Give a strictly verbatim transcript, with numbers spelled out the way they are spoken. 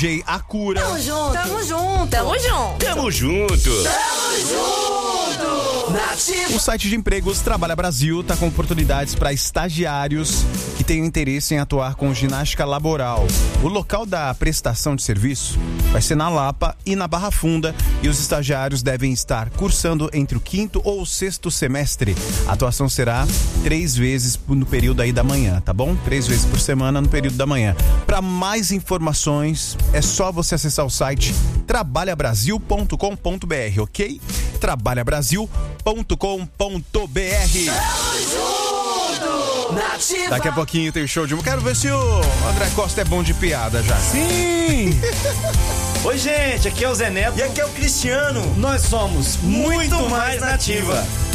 D J Acura. Tamo junto. Tamo junto. Tamo junto. Tamo junto. Tamo junto. Nativa. O site de empregos Trabalha Brasil está com oportunidades para estagiários que tenham interesse em atuar com ginástica laboral. O local da prestação de serviço vai ser na Lapa e na Barra Funda, e os estagiários devem estar cursando entre o quinto ou o sexto semestre. A atuação será três vezes no período aí da manhã, tá bom? Três vezes por semana no período da manhã. Para mais informações, é só você acessar o site trabalha brasil ponto com ponto b r, ok? trabalha brasil ponto com ponto b r. Nativa. Daqui a pouquinho tem show de... Quero ver se o André Costa é bom de piada já. Sim! Oi, gente, aqui é o Zé Neto. E aqui é o Cristiano. Nós somos Muito mais Nativa.